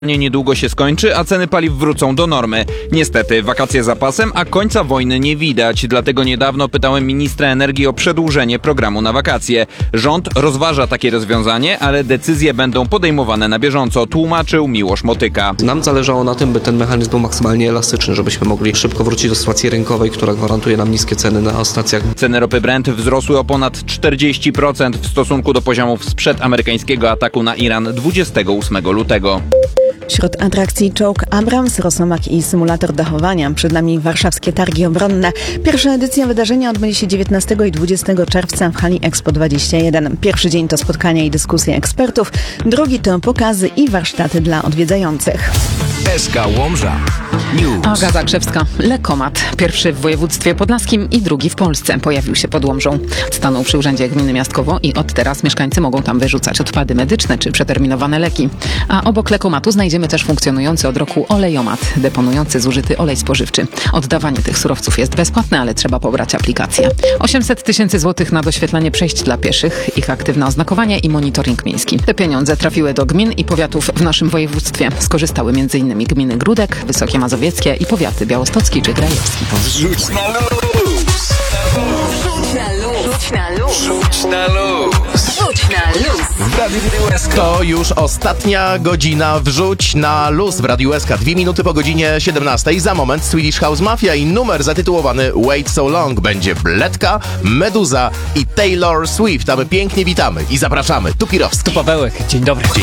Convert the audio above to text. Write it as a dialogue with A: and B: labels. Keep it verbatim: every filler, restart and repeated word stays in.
A: Niedługo się skończy, a ceny paliw wrócą do normy. Niestety, wakacje za pasem, a końca wojny nie widać. Dlatego niedawno pytałem ministra energii o przedłużenie programu na wakacje. Rząd rozważa takie rozwiązanie, ale decyzje będą podejmowane na bieżąco, tłumaczył Miłosz Motyka.
B: Nam zależało na tym, by ten mechanizm był maksymalnie elastyczny, żebyśmy mogli szybko wrócić do sytuacji rynkowej, która gwarantuje nam niskie ceny na stacjach.
A: Ceny ropy Brent wzrosły o ponad czterdzieści procent w stosunku do poziomów sprzed amerykańskiego ataku na Iran dwudziestego ósmego lutego.
C: Wśród atrakcji czołg Abrams, Rosomak i symulator dachowania. Przed nami warszawskie targi obronne. Pierwsza edycja wydarzenia odbędzie się dziewiętnastego i dwudziestego czerwca w hali Expo dwadzieścia jeden. Pierwszy dzień to spotkania i dyskusje ekspertów, drugi to pokazy i warsztaty dla odwiedzających.
D: S K Łomża News.
E: Aga Zakrzewska. Lekomat. Pierwszy w województwie podlaskim i drugi w Polsce pojawił się pod Łomżą. Stanął przy Urzędzie Gminy Miastkowo i od teraz mieszkańcy mogą tam wyrzucać odpady medyczne czy przeterminowane leki. A obok lekomatu znajdziemy też funkcjonujący od roku olejomat, deponujący zużyty olej spożywczy. Oddawanie tych surowców jest bezpłatne, ale trzeba pobrać aplikację. osiemset tysięcy złotych na doświetlanie przejść dla pieszych, ich aktywne oznakowanie i monitoring miejski. Te pieniądze trafiły do gmin i powiatów w naszym województwie. Skorzystały m.in. gminy Gródek, Wysokie Mazowieckie i powiaty białostocki czy grajowski.
D: Wrzuć na luz!
F: Rzuć na luz! Rzuć na luz!
D: Rzuć na luz!
F: Rzuć na luz!
D: W Radiu S K.
G: To już ostatnia godzina Wrzuć na luz w Radiu S K. Dwie minuty po godzinie siedemnastej. Za moment Swedish House Mafia i numer zatytułowany Wait So Long. Będzie Bledka, Meduza i Taylor Swift. A my pięknie witamy i zapraszamy. Tu Kirowski.
H: Tu Pawełek, dzień dobry.